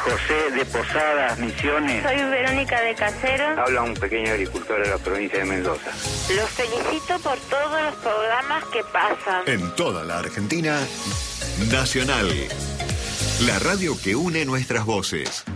José de Posadas, Misiones. Soy Verónica de Casero. Habla un pequeño agricultor de la provincia de Mendoza. Los felicito por todos los programas que pasan. En toda la Argentina, Nacional. La radio que une nuestras voces.